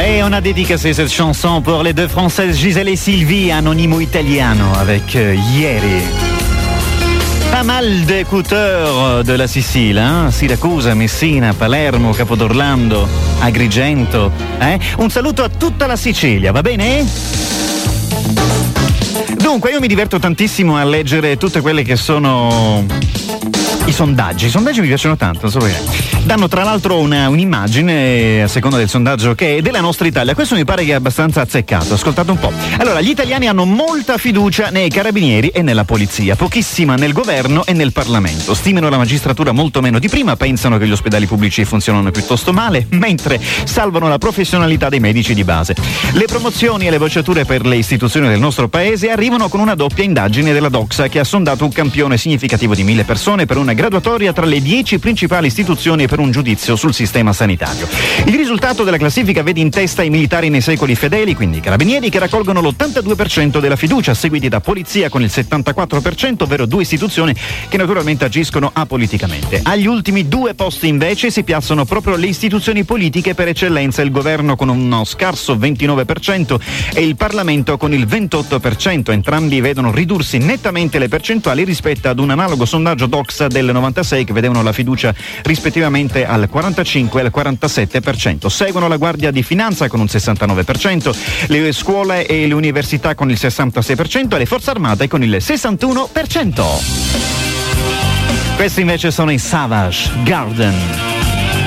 Et on a dédicacé cette chanson pour les deux Françaises Gisèle et Sylvie, anonimo italiano, avec Ieri. Pas mal d'écouteurs de la Sicilia, hein? Siracusa, Messina, Palermo, Capodorlando, Agrigento. Un saluto a tutta la Sicilia, va bene? Dunque, io mi diverto tantissimo a leggere tutte quelle che sono i sondaggi. I sondaggi mi piacciono tanto, non so perché. Danno tra l'altro un'immagine, a seconda del sondaggio, che è della nostra Italia. Questo mi pare che è abbastanza azzeccato, ascoltate un po'. Allora, gli italiani hanno molta fiducia nei carabinieri e nella polizia, pochissima nel governo e nel Parlamento. Stimano la magistratura molto meno di prima, pensano che gli ospedali pubblici funzionano piuttosto male, mentre salvano la professionalità dei medici di base. Le promozioni e le bocciature per le istituzioni del nostro paese arrivano con una doppia indagine della Doxa, che ha sondato un campione significativo di 1000 persone per una graduatoria tra le 10 principali istituzioni per un giudizio sul sistema sanitario. Il risultato della classifica vede in testa i militari nei secoli fedeli, quindi i carabinieri, che raccolgono l'82% della fiducia, seguiti da polizia con il 74%, ovvero due istituzioni che naturalmente agiscono apoliticamente. Agli ultimi due posti invece si piazzano proprio le istituzioni politiche per eccellenza, il governo con uno scarso 29% e il Parlamento con il 28%. Entrambi vedono ridursi nettamente le percentuali rispetto ad un analogo sondaggio Doxa del 96 che vedevano la fiducia rispettivamente al 45 e al 47%. Seguono la Guardia di Finanza con un 69%, le scuole e le università con il 66% e le Forze Armate con il 61%. Questi invece sono i Savage Garden.